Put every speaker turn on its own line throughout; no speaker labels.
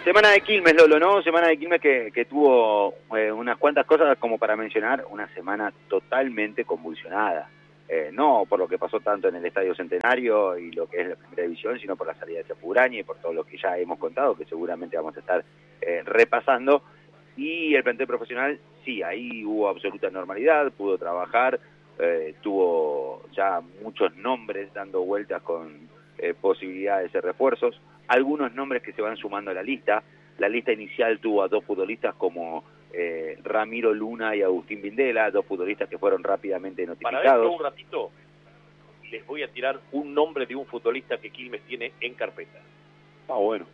Semana de Quilmes, Lolo, ¿no? Semana de Quilmes que tuvo unas cuantas cosas como para mencionar, una semana totalmente convulsionada. No por lo que pasó tanto en el Estadio Centenario y lo que es la primera división, sino por la salida de Chapuraña y por todo lo que ya hemos contado, que seguramente vamos a estar repasando. Y el plantel profesional, sí, ahí hubo absoluta normalidad, pudo trabajar, tuvo ya muchos nombres dando vueltas con posibilidades de refuerzos, algunos nombres que se van sumando a la lista. La lista inicial tuvo a dos futbolistas como Ramiro Luna y Agustín Vindela, dos futbolistas que fueron rápidamente notificados.
Para dentro un ratito les voy a tirar un nombre de un futbolista que Quilmes tiene en carpeta.
Ah, bueno.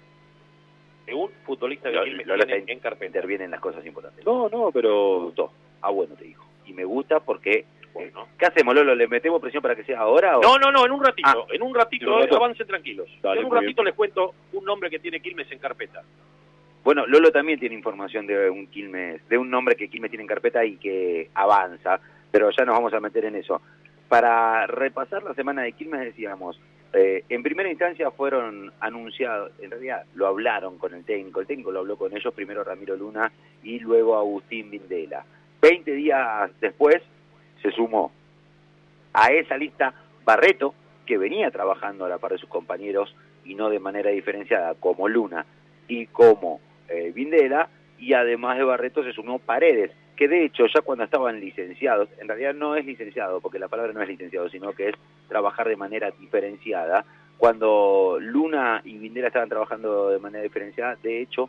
De un futbolista que Quilmes tiene en carpeta.
Intervienen las cosas importantes.
No, pero...
Me gustó. Ah, bueno, te dijo. Y me gusta porque... Bueno. ¿Qué hacemos, Lolo? ¿Le metemos presión para que sea ahora? ¿O?
No, en un ratito. En un ratito, avancen tranquilos.
Dale,
en un ratito les cuento un nombre que tiene Quilmes en carpeta.
Bueno, Lolo también tiene información de un Quilmes, de un nombre que Quilmes tiene en carpeta y que avanza, pero ya nos vamos a meter en eso. Para repasar la semana de Quilmes decíamos, en primera instancia fueron anunciados, en realidad lo hablaron con el técnico lo habló con ellos, primero Ramiro Luna y luego Agustín Vindela. 20 días después se sumó a esa lista Barreto, que venía trabajando a la par de sus compañeros y no de manera diferenciada como Luna y como Vindela, y además de Barreto se sumó Paredes, que de hecho ya cuando estaban licenciados, en realidad no es licenciado, porque la palabra no es licenciado, sino que es trabajar de manera diferenciada. Cuando Luna y Vindela estaban trabajando de manera diferenciada, de hecho,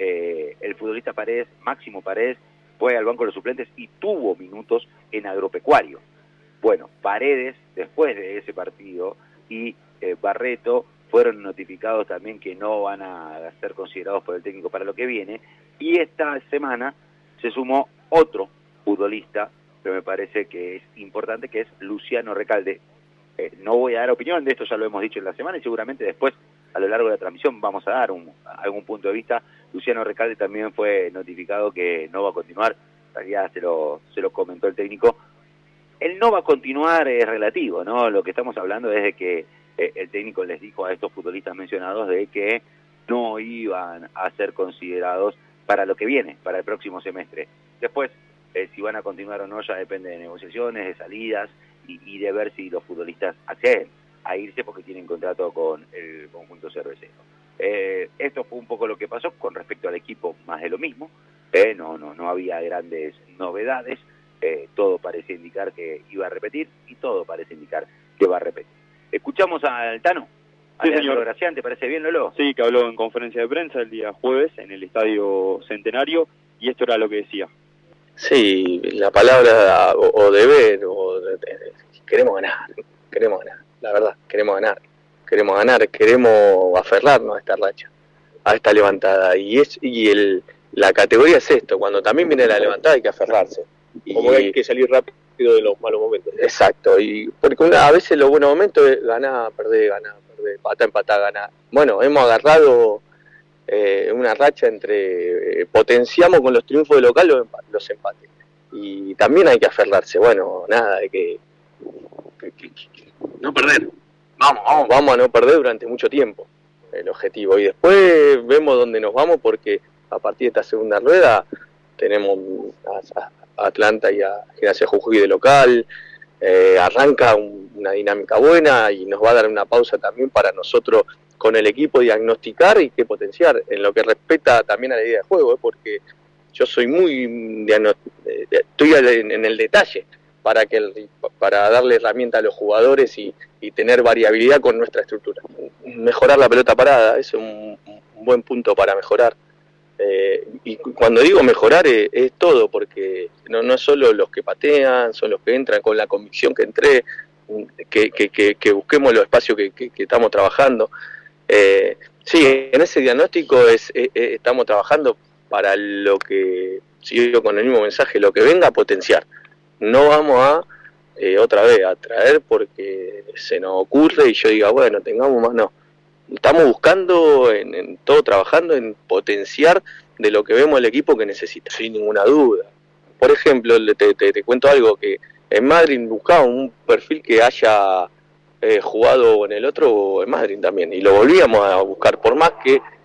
el futbolista Paredes, Máximo Paredes, fue al banco de los suplentes y tuvo minutos en Agropecuario. Bueno, Paredes, después de ese partido, y Barreto fueron notificados también que no van a ser considerados por el técnico para lo que viene, y esta semana se sumó otro futbolista que me parece que es importante, que es Luciano Recalde. No voy a dar opinión de esto, ya lo hemos dicho en la semana, y seguramente después, a lo largo de la transmisión, vamos a dar algún punto de vista. Luciano Recalde también fue notificado que no va a continuar, en realidad se lo comentó el técnico. El no va a continuar es relativo, ¿no? Lo que estamos hablando es de que el técnico les dijo a estos futbolistas mencionados de que no iban a ser considerados para lo que viene, para el próximo semestre. Después, si van a continuar o no ya depende de negociaciones, de salidas y de ver si los futbolistas acceden a irse porque tienen contrato con el conjunto cervecero. Esto fue un poco lo que pasó con respecto al equipo, más de lo mismo. No había grandes novedades. Todo parece indicar que iba a repetir y todo parece indicar que va a repetir. Escuchamos al Tano.
Sí, señor.
Gracián, ¿te parece bien, Lolo?
Sí, que habló en conferencia de prensa el día jueves en el Estadio Centenario, y esto era lo que decía.
Sí, la palabra o deber, queremos ganar, la verdad, queremos ganar, queremos aferrarnos a esta racha, a esta levantada, la categoría es esto, cuando también viene la levantada hay que aferrarse.
Como hay que salir rápido de los malos momentos.
Exacto, y porque a veces los buenos momentos es ganar, perder, empatar, ganar. Bueno, hemos agarrado una racha entre potenciamos con los triunfos de local los empates. Y también hay que aferrarse, bueno, nada, de que no perder. Vamos a no perder durante mucho tiempo, el objetivo. Y después vemos dónde nos vamos, porque a partir de esta segunda rueda tenemos a Atlanta y a Gimnasia Jujuy de local, arranca una dinámica buena y nos va a dar una pausa también para nosotros con el equipo diagnosticar y qué potenciar en lo que respecta también a la idea de juego, porque yo soy muy estoy en el detalle para darle herramienta a los jugadores y tener variabilidad con nuestra estructura. Mejorar la pelota parada es un buen punto para mejorar. Y cuando digo mejorar es todo, porque no es solo los que patean, son los que entran con la convicción que entré, que busquemos los espacios que estamos trabajando. Sí, en ese diagnóstico estamos trabajando para lo que, sigo con el mismo mensaje, lo que venga a potenciar. No vamos a otra vez a traer porque se nos ocurre y yo diga, bueno, tengamos más, no. Estamos buscando, en todo trabajando en potenciar de lo que vemos el equipo que necesita, sin ninguna duda. Por ejemplo, te cuento algo, que en Madrid buscaba un perfil que haya jugado en el otro en Madrid también, y lo volvíamos a buscar, por más que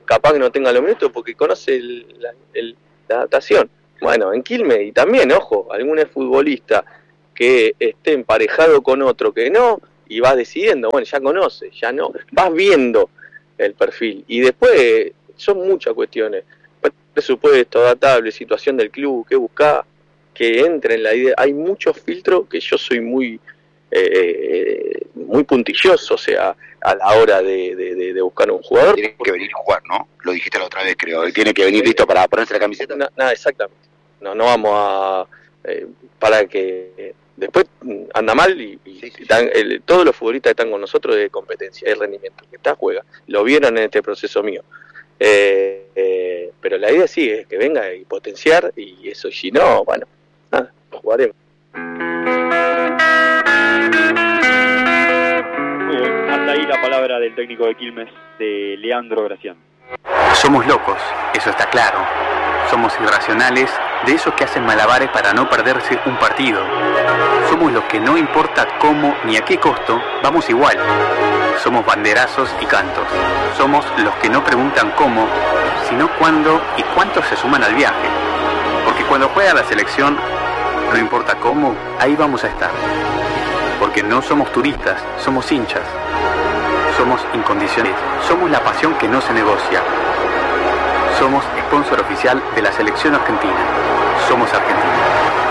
capaz que no tenga los minutos porque conoce la adaptación. Bueno, en Quilmes, y también, ojo, algún futbolista que esté emparejado con otro que no, y vas decidiendo, bueno, ya conoce, ya no, vas viendo el perfil, y después son muchas cuestiones, presupuesto, adaptable, situación del club, qué buscar, que entre en la idea, hay muchos filtros que yo soy muy puntilloso, o sea, a la hora de buscar un jugador.
Tiene que venir a jugar, ¿no? Lo dijiste la otra vez, creo. Él tiene que venir listo para ponerse la camiseta.
Nada, exactamente. No vamos a... para que después anda mal y todos los futbolistas que están con nosotros de competencia, de rendimiento, que está, juega. Lo vieron en este proceso mío. Pero la idea sí es que venga y potenciar, y eso, si no, bueno, nada, jugaremos.
Muy bien, hasta ahí la palabra del técnico de Quilmes, de Leandro Gracián.
Somos locos, eso está claro. Somos irracionales, de esos que hacen malabares para no perderse un partido. Somos los que no importa cómo ni a qué costo, vamos igual. Somos banderazos y cantos. Somos los que no preguntan cómo, sino cuándo y cuántos se suman al viaje. Porque cuando juega la selección, no importa cómo, ahí vamos a estar. Porque no somos turistas, somos hinchas. Somos incondicionales. Somos la pasión que no se negocia. Somos sponsor oficial de la selección argentina. Somos Argentina.